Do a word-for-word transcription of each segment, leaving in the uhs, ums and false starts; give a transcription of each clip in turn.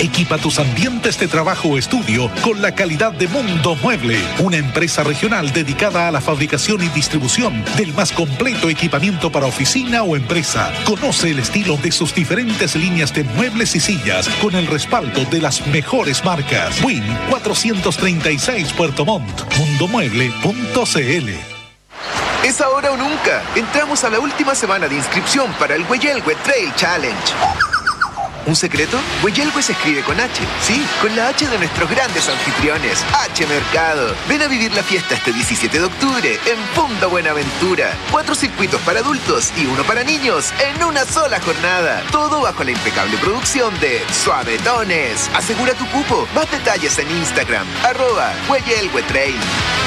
Equipa tus ambientes de trabajo o estudio con la calidad de Mundo Mueble, una empresa regional dedicada a la fabricación y distribución del más completo equipamiento para oficina o empresa. Conoce el estilo de sus diferentes líneas de muebles y sillas con el respaldo de las mejores marcas. Win cuatrocientos treinta y seis Puerto Montt, mundomueble punto c l. Es ahora o nunca. Entramos a la última semana de inscripción para el Hueyelgue Trail Challenge. ¿Un secreto? Hueyelgue se escribe con H. Sí, con la H de nuestros grandes anfitriones. H Mercado. Ven a vivir la fiesta este diecisiete de octubre en Punta Buenaventura. Cuatro circuitos para adultos y uno para niños en una sola jornada. Todo bajo la impecable producción de Suavetones. Asegura tu cupo. Más detalles en Instagram. Arroba Hueyelgue Trail.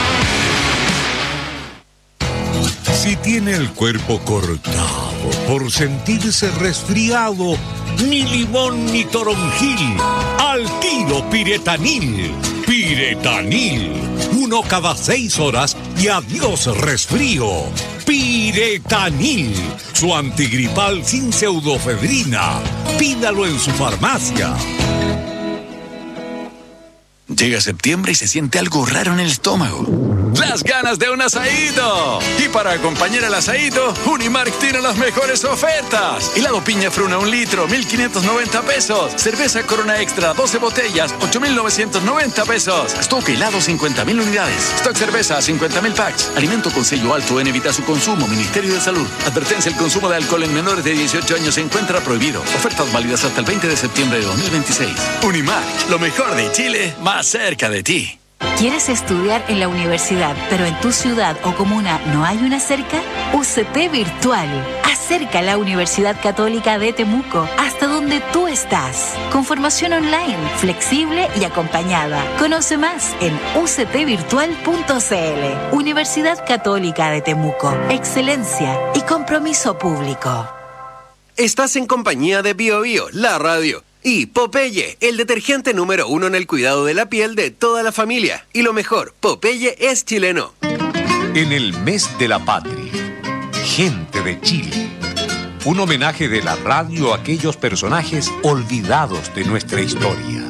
Si tiene el cuerpo cortado por sentirse resfriado, ni limón ni toronjil, al tiro Piretanil. Piretanil, uno cada seis horas y adiós resfrío. Piretanil, su antigripal sin pseudofedrina. Pídalo en su farmacia. Llega septiembre y se siente algo raro en el estómago. ¡Las ganas de un asaído! Y para acompañar el asaído, Unimark tiene las mejores ofertas. Helado piña fruna un litro, mil quinientos noventa pesos. Cerveza Corona Extra, doce botellas, ocho mil novecientos noventa pesos. Stock helado, cincuenta mil unidades. Stock cerveza, cincuenta mil packs. Alimento con sello alto en evita su consumo. Ministerio de Salud. Advertencia, el consumo de alcohol en menores de dieciocho años se encuentra prohibido. Ofertas válidas hasta el veinte de septiembre de dos mil veintiséis. Unimark, lo mejor de Chile, más cerca de ti. ¿Quieres estudiar en la universidad, pero en tu ciudad o comuna no hay una cerca? U C T Virtual. Acerca a la Universidad Católica de Temuco hasta donde tú estás. Con formación online, flexible y acompañada. Conoce más en u c t virtual punto c l. Universidad Católica de Temuco. Excelencia y compromiso público. Estás en compañía de Bio Bio, la radio. Y Popeye, el detergente número uno en el cuidado de la piel de toda la familia. Y lo mejor, Popeye es chileno. En el mes de la patria, gente de Chile. Un homenaje de la radio a aquellos personajes olvidados de nuestra historia.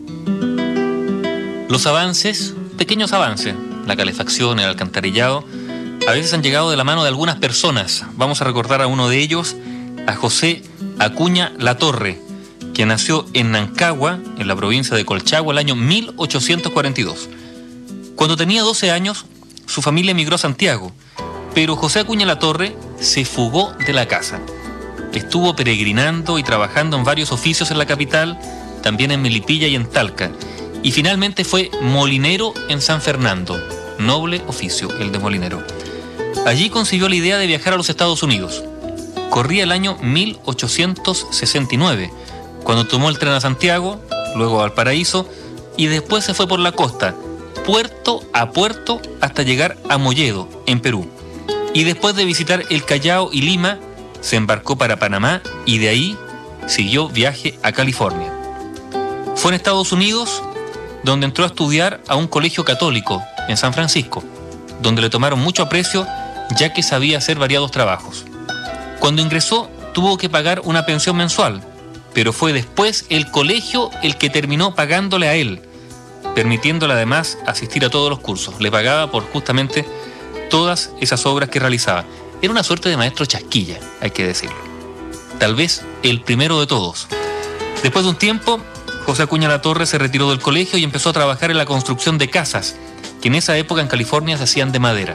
Los avances, pequeños avances, la calefacción, el alcantarillado, a veces han llegado de la mano de algunas personas. Vamos a recordar a uno de ellos, a José Acuña Latorre, que nació en Nancagua, en la provincia de Colchagua, el año mil ochocientos cuarenta y dos. Cuando tenía doce años, su familia emigró a Santiago, pero José Acuña Latorre se fugó de la casa. Estuvo peregrinando y trabajando en varios oficios en la capital, también en Melipilla y en Talca, y finalmente fue molinero en San Fernando, noble oficio el de molinero. Allí concibió la idea de viajar a los Estados Unidos. Corría el año mil ochocientos sesenta y nueve, cuando tomó el tren a Santiago, luego a Valparaíso, y después se fue por la costa, puerto a puerto, hasta llegar a Molledo, en Perú. Y después de visitar el Callao y Lima, se embarcó para Panamá y de ahí siguió viaje a California. Fue en Estados Unidos donde entró a estudiar a un colegio católico en San Francisco, donde le tomaron mucho aprecio ya que sabía hacer variados trabajos. Cuando ingresó tuvo que pagar una pensión mensual, pero fue después el colegio el que terminó pagándole a él, permitiéndole además asistir a todos los cursos. Le pagaba por justamente todas esas obras que realizaba. Era una suerte de maestro chasquilla, hay que decirlo. Tal vez el primero de todos. Después de un tiempo, José Acuña Latorre se retiró del colegio y empezó a trabajar en la construcción de casas, que en esa época en California se hacían de madera.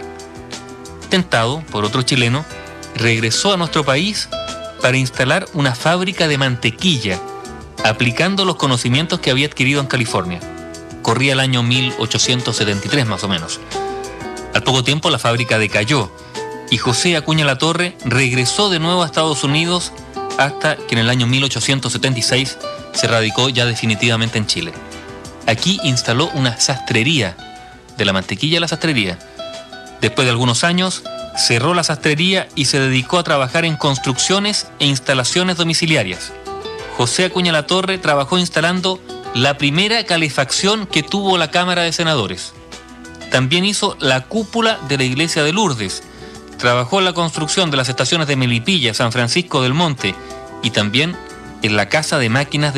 Tentado por otro chileno, regresó a nuestro país para instalar una fábrica de mantequilla, aplicando los conocimientos que había adquirido en California. Corría el año mil ochocientos setenta y tres más o menos. Al poco tiempo la fábrica decayó y José Acuña Latorre regresó de nuevo a Estados Unidos hasta que en el año mil ochocientos setenta y seis se radicó ya definitivamente en Chile. Aquí instaló una sastrería, de la mantequilla a la sastrería. Después de algunos años cerró la sastrería y se dedicó a trabajar en construcciones e instalaciones domiciliarias. José Acuña Latorre trabajó instalando la primera calefacción que tuvo la Cámara de Senadores. También hizo la cúpula de la iglesia de Lourdes. Trabajó en la construcción de las estaciones de Melipilla, San Francisco del Monte y también en la casa de máquinas de